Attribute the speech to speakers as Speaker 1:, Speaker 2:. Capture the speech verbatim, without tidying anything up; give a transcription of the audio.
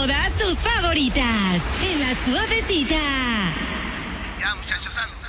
Speaker 1: Todas tus favoritas en La Suavecita.
Speaker 2: Ya, muchachos, ando.